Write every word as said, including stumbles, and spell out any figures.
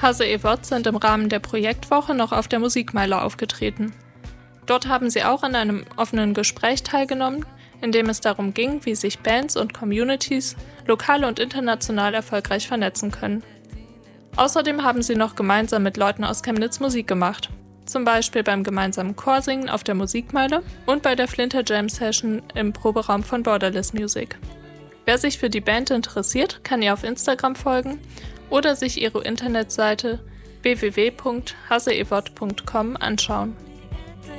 Hase Evott sind im Rahmen der Projektwoche noch auf der Musikmeile aufgetreten. Dort haben sie auch an einem offenen Gespräch teilgenommen, in dem es darum ging, wie sich Bands und Communities lokal und international erfolgreich vernetzen können. Außerdem haben sie noch gemeinsam mit Leuten aus Chemnitz Musik gemacht, zum Beispiel beim gemeinsamen Chorsingen auf der Musikmeile und bei der Flinter Jam Session im Proberaum von Borderless Music. Wer sich für die Band interessiert, kann ihr auf Instagram folgen oder sich ihre Internetseite w w w punkt haseevott punkt com anschauen.